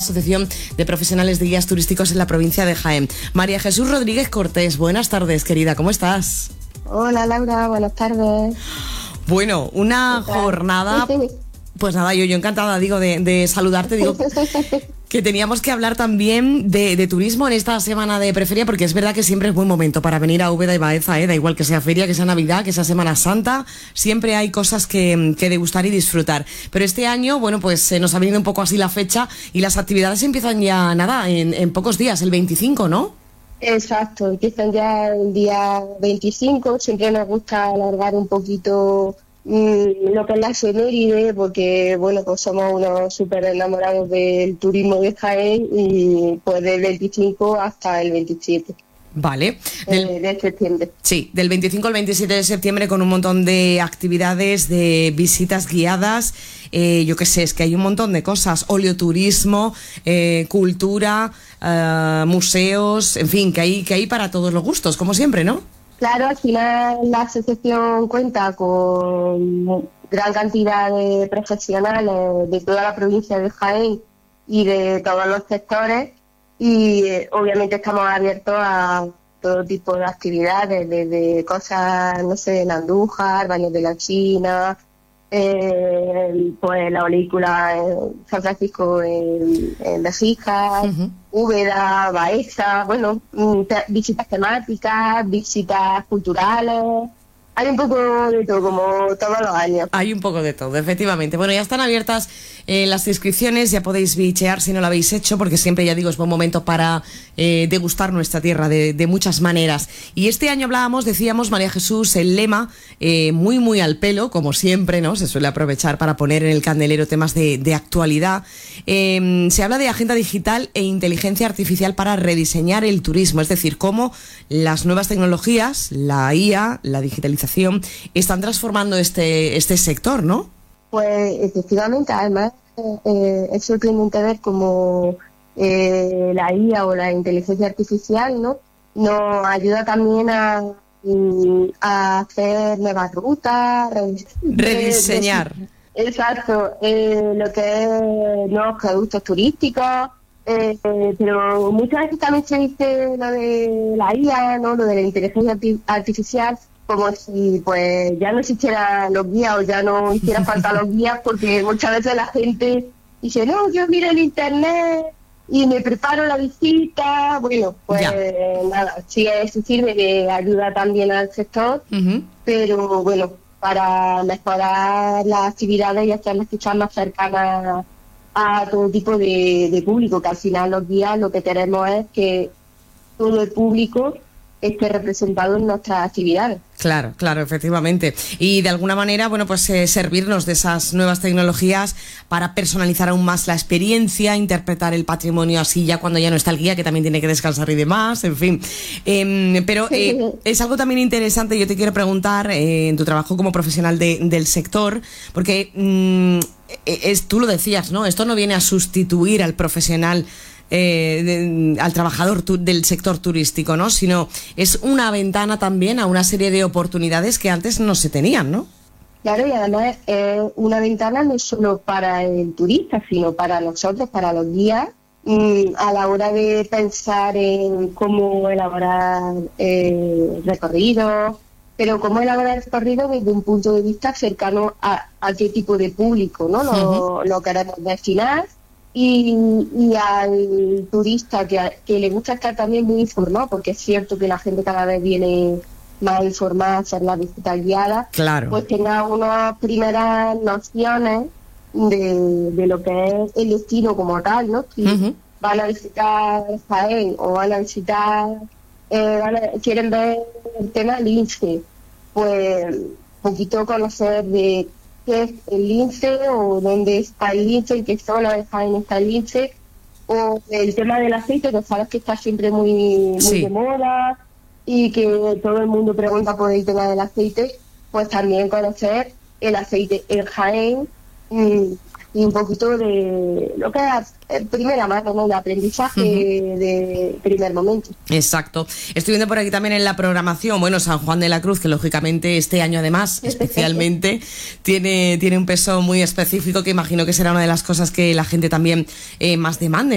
Asociación de Profesionales de Guías Turísticos en la provincia de Jaén. María Jesús Rodríguez Cortés, buenas tardes, querida, ¿cómo estás? Hola Laura, buenas tardes. Bueno, una jornada, pues nada, yo encantada, digo, de saludarte, digo, que teníamos que hablar también de turismo en esta semana de preferia, porque es verdad que siempre es buen momento para venir a Úbeda y Baeza, da igual que sea feria, que sea Navidad, que sea Semana Santa, siempre hay cosas que degustar y disfrutar. Pero este año, bueno, pues nos ha venido un poco así la fecha y las actividades empiezan ya, nada, en pocos días, el 25, ¿no? Exacto, empiezan ya el día 25, siempre nos gusta alargar un poquito lo que es la efeméride, porque bueno, pues somos unos súper enamorados del turismo de Jaén y pues del 25 hasta el 27. Vale. De septiembre. Sí, del 25 al 27 de septiembre con un montón de actividades, de visitas guiadas, yo qué sé, es que hay un montón de cosas, oleoturismo, cultura, museos, en fin, que hay para todos los gustos, como siempre, ¿no? Claro, al final la asociación cuenta con gran cantidad de profesionales de toda la provincia de Jaén y de todos los sectores y obviamente estamos abiertos a todo tipo de actividades, desde cosas, no sé, en Andújar, baños de la China, pues la película San Francisco en Béjar, Úbeda, Baeza, bueno, visitas temáticas, visitas culturales. Hay un poco de todo, como todos los años. Hay un poco de todo, efectivamente. Bueno, ya están abiertas las inscripciones, ya podéis bichear si no lo habéis hecho, porque siempre, ya digo, es buen momento para degustar nuestra tierra de muchas maneras. Y este año decíamos, María Jesús, el lema, muy, muy al pelo, como siempre, ¿no? Se suele aprovechar para poner en el candelero temas de actualidad. Se habla de agenda digital e inteligencia artificial para rediseñar el turismo, es decir, cómo las nuevas tecnologías, la IA, la digitalización, están transformando este sector, ¿no? Pues efectivamente, además es sorprendente ver cómo la IA o la inteligencia artificial, ¿no?, nos ayuda también a hacer nuevas rutas, rediseñar. Exacto, lo que es nuevos productos turísticos. Pero muchas veces también se dice lo de la IA, ¿no?, lo de la inteligencia artificial, como si pues ya no existieran los guías o ya no hiciera falta los guías, porque muchas veces la gente dice, no, yo miro en internet y me preparo la visita. Bueno, pues nada, sí, eso sirve de ayuda también al sector, pero bueno, para mejorar las actividades y hacerlas quizás más cercanas a todo tipo de público, que al final los guías lo que queremos es que todo el público esté representado en nuestras actividades. Claro, efectivamente. Y de alguna manera, bueno, pues servirnos de esas nuevas tecnologías para personalizar aún más la experiencia, interpretar el patrimonio así ya cuando ya no está el guía, que también tiene que descansar y demás, en fin. Pero es algo también interesante, yo te quiero preguntar, en tu trabajo como profesional del sector, porque tú lo decías, ¿no? Esto no viene a sustituir al profesional, al trabajador del sector turístico, ¿no?, sino es una ventana también a una serie de oportunidades que antes no se tenían, ¿no? Claro, y además es una ventana no solo para el turista, sino para nosotros, para los guías, a la hora de pensar en cómo elaborar recorridos, pero cómo elaborar recorridos desde un punto de vista cercano a qué tipo de público, ¿no? Lo queremos destinar. Y al turista que le gusta estar también muy informado, porque es cierto que la gente cada vez viene más informada a hacer la visita guiada, claro, pues tenga unas primeras nociones de lo que es el destino como tal, ¿no? Si van a visitar Jaén o van a visitar, quieren ver el tema lince, pues un poquito conocer de qué es el lince o dónde está el lince, en qué zona de Jaén está el lince, o el tema del aceite, que sabes que está siempre muy de moda y que todo el mundo pregunta por el tema del aceite, pues también conocer el aceite en Jaén y un poquito de lo que es primera mano, ¿no?, de aprendizaje de primer momento. Exacto. Estoy viendo por aquí también en la programación, bueno, San Juan de la Cruz, que lógicamente este año además, especialmente, tiene un peso muy específico, que imagino que será una de las cosas que la gente también más demande.